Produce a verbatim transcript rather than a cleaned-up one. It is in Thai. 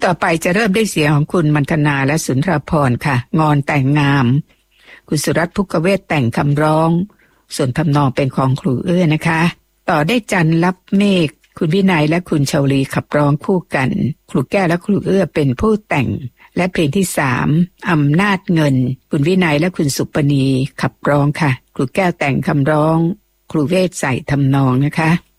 ต่อไปจะเริ่มด้วยเสียงของคุณมัณฑนาและสุนทรภรณ์ค่ะงอนแต่งงามคุณสุรัตน์ ภุกเวศแต่งคำร้องส่วนทำนองเป็นของครูเอื้อนะคะต่อได้จันทร์รับเมฆคุณวินัยและคุณชวลีขับร้องคู่กันครูแก้วและครูเอื้อเป็นผู้แต่งและเพลงที่สามอำนาจเงินคุณวินัยและคุณสุปณีขับร้องค่ะครูแก้วแต่งคำร้องครูเวศใส่ทำนองนะคะ